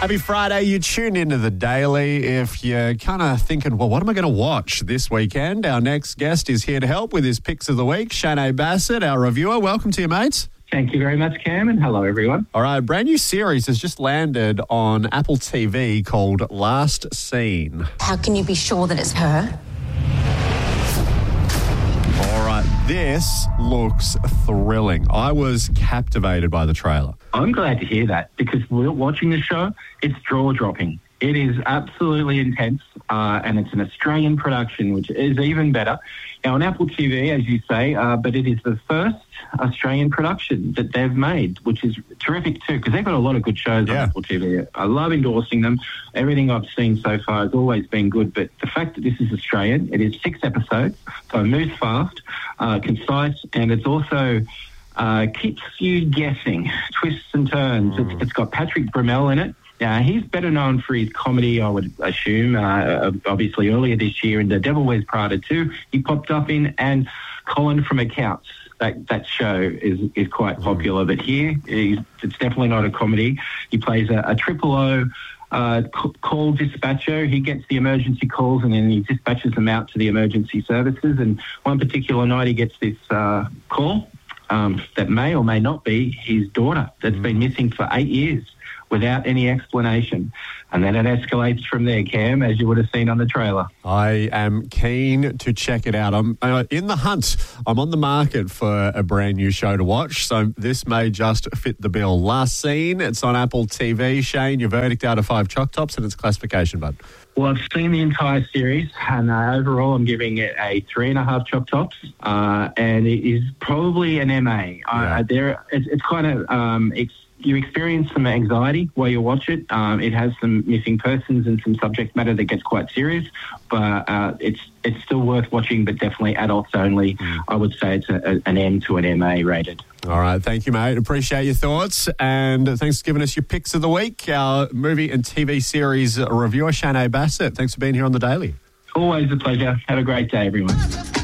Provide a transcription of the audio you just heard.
Happy Friday. You tuned into The Daily. If you're kind of thinking, well, what am I going to watch this weekend? Our next guest is here to help with his picks of the week. Shane Bassett, our reviewer. Welcome to you, mates. Thank you very much, Cam, and hello, everyone. All right, a brand new series has just landed on Apple TV called Last Scene. How can you be sure that it's her? All right, this looks thrilling. I was captivated by the trailer. I'm glad to hear that because we're watching the show. It's jaw-dropping. It is absolutely intense, and it's an Australian production, which is even better. Now, on Apple TV, as you say, but it is the first Australian production that they've made, which is terrific too, because they've got a lot of good shows on Apple TV. I love endorsing them. Everything I've seen so far has always been good, but the fact that this is Australian, it is 6 episodes, so it moves fast, concise, and it's also keeps you guessing, twists and turns. It's got Patrick Bromell in it. He's better known for his comedy, I would assume. Obviously, earlier this year in The Devil Wears Prada 2, he popped up in, and Colin from Accounts. That show is quite popular, but here it's definitely not a comedy. He plays a triple O call dispatcher. He gets the emergency calls and then he dispatches them out to the emergency services. And one particular night he gets this call that may or may not be his daughter that's been missing for 8 years without any explanation. And then it escalates from there, Cam, as you would have seen on the trailer. I am keen to check it out. I'm in the hunt. I'm on the market for a brand new show to watch, so this may just fit the bill. Last Scene, it's on Apple TV. Shane, your verdict out of 5 Choc Tops and its classification, bud. Well, I've seen the entire series, and overall I'm giving it a 3.5 Choc Tops, and it is probably an MA. It's kind of... you experience some anxiety while you watch it. It has some missing persons and some subject matter that gets quite serious, but it's still worth watching, but definitely adults only. I would say it's an M to an MA rated. All right, thank you, mate. Appreciate your thoughts, and thanks for giving us your picks of the week. Our movie and TV series reviewer, Shane Bassett. Thanks for being here on The Daily. Always a pleasure. Have a great day, everyone.